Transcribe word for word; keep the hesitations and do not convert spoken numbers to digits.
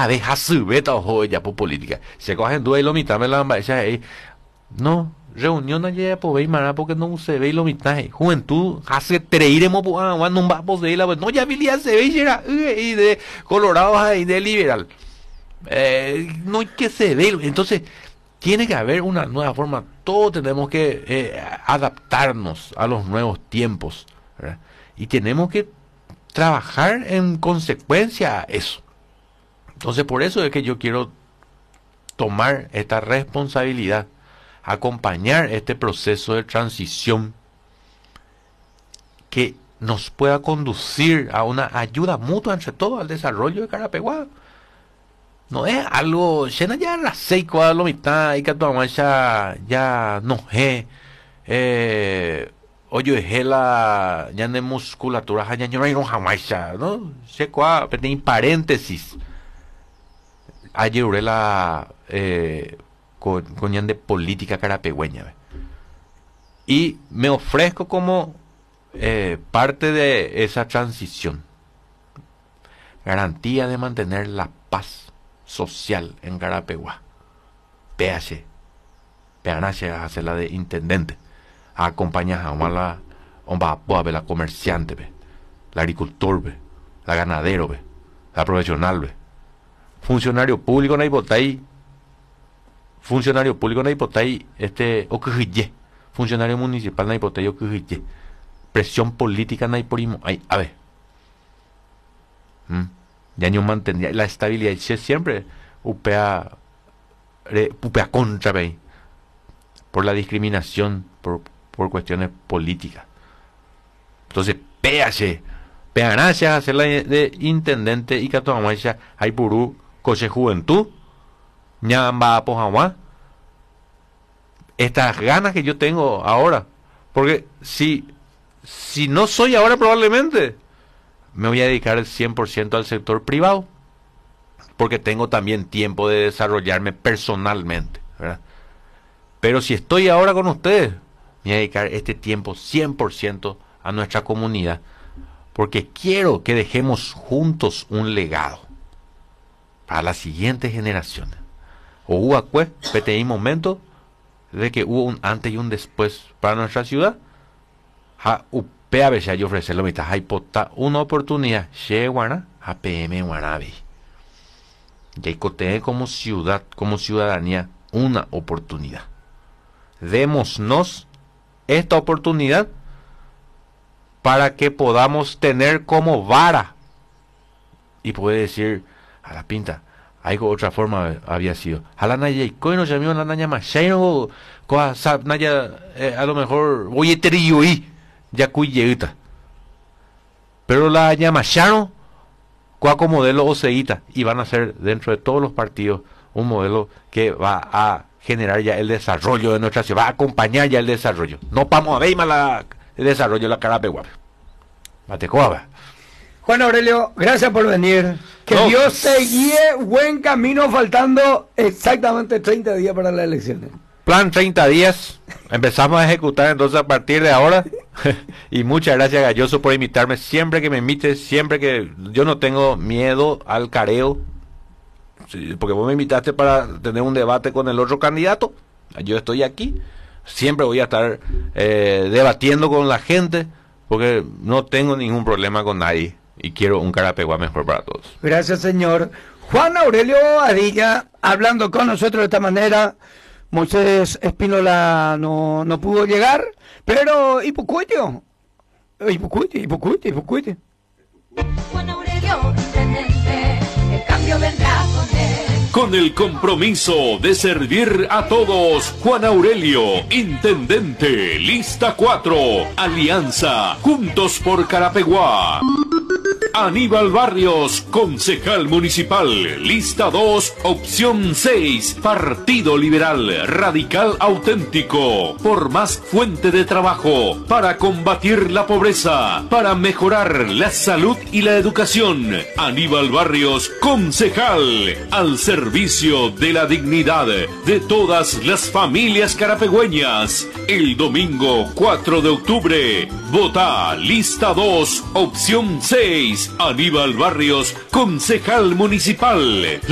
a ver, a su beta ojo ya por política. Se cogen dos y lo mitad me la embaixa ahí. No, reunión ayer por ver mara porque no se ve y lo mitad. Juventud, hace treiremos por ah, no va a poseer la no ya Billy se ve y era y de Colorado y de liberal. Eh, no hay que se ve, entonces tiene que haber una nueva forma. Todos tenemos que eh, adaptarnos a los nuevos tiempos, ¿verdad? Y tenemos que trabajar en consecuencia a eso. Entonces por eso es que yo quiero tomar esta responsabilidad, acompañar este proceso de transición que nos pueda conducir a una ayuda mutua entre todos al desarrollo de Carapeguá. No es algo, llena ya la seco a lo mitad y que tu ya ya no es eh oye es la ya de musculatura ya no hay no jamás ya no sé cuál en paréntesis ayer la eh con con de política carapegüeña y me ofrezco como eh, parte de esa transición, garantía de mantener la paz social en Carapeguá. P H P a hacer la de intendente, acompañar a la a la comerciante, ve, la agricultor, ve, la ganadero, ve, la profesional, ve, funcionario público na hipotay, funcionario público na hipotay, este okujye, funcionario municipal na hipotay okujye, presión política na hiporimo, ay, a ver. ¿Mm? Ya no mantendría la estabilidad siempre upea upea contra ¿ve? Por la discriminación por, por cuestiones políticas. Entonces péase peanache a hacer la de intendente y catoamacha hay purú coche juventud ñamba pojamá estas ganas que yo tengo ahora, porque si si no soy ahora probablemente me voy a dedicar el cien por ciento al sector privado, porque tengo también tiempo de desarrollarme personalmente, ¿verdad? Pero si estoy ahora con ustedes, me voy a dedicar este tiempo cien por ciento a nuestra comunidad, porque quiero que dejemos juntos un legado para las siguientes generaciones. O hubo pues, P momento de que hubo un antes y un después para nuestra ciudad. Ha, P A B ya yo ofrecer lo mitad, hay pota una oportunidad, Shewana, A P M Guanabi. Ya como ciudad, como ciudadanía, una oportunidad. Démonos esta oportunidad para que podamos tener como vara. Y puede decir, a la pinta, hay otra forma había sido. A la naya y coino ya mío la naya más, a lo mejor voy a tener y ya cuyeita. Pero la llamacharon cuaco modelo oceíta y van a ser dentro de todos los partidos un modelo que va a generar ya el desarrollo de nuestra ciudad, va a acompañar ya el desarrollo. No vamos a ver más la, el desarrollo de la Carapeguá. Matecoaba. Juan Aurelio, gracias por venir. Que no. Dios te guíe buen camino, faltando exactamente treinta días para las elecciones. Plan treinta días. Empezamos a ejecutar entonces a partir de ahora. Y muchas gracias, Galloso, por invitarme. Siempre que me invites, siempre que yo no tengo miedo al careo. Sí, porque vos me invitaste para tener un debate con el otro candidato. Yo estoy aquí. Siempre voy a estar eh, debatiendo con la gente, porque no tengo ningún problema con nadie. Y quiero un Carapeguá mejor para todos. Gracias, señor. Juan Aurelio Adilla, hablando con nosotros de esta manera. Moisés Espínola no, no pudo llegar, pero Hipocuitio, Hipocuitio, Hipocuitio, Hipocuitio. Juan Aurelio, intendente, el cambio vendrá con él. Con el compromiso de servir a todos, Juan Aurelio, intendente, lista cuatro, Alianza, Juntos por Carapeguá. Aníbal Barrios, concejal municipal, lista dos, opción seis, Partido Liberal, radical auténtico, por más fuente de trabajo, para combatir la pobreza, para mejorar la salud y la educación. Aníbal Barrios, concejal, al servicio de la dignidad de todas las familias carapegüeñas. El domingo cuatro de octubre, vota lista dos, opción seis, Aníbal Barrios, concejal municipal.